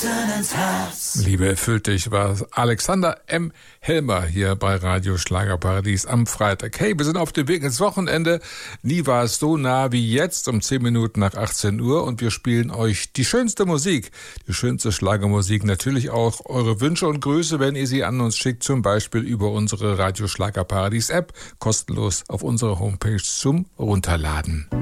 ins Herz. Liebe erfüllt dich war Alexander M. Helmer hier bei Radio Schlagerparadies am Freitag. Hey, wir sind auf dem Weg ins Wochenende. Nie war es so nah wie jetzt um 10 Minuten nach 18 Uhr und wir spielen euch die schönste Musik, die schönste Schlagermusik. Natürlich auch eure Wünsche und Grüße, wenn ihr sie an uns schickt, zum Beispiel über unsere Radio Schlagerparadies App, kostenlos auf unserer Homepage zum Runterladen.